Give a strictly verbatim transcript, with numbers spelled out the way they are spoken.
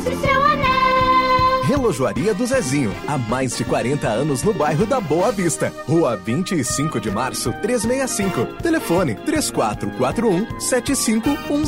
mostre seu anel. Relojoaria do Zezinho, há mais de quarenta anos no bairro da Boa Vista. Rua vinte e cinco de março, trezentos e sessenta e cinco. Telefone três quatro quatro um, sete cinco um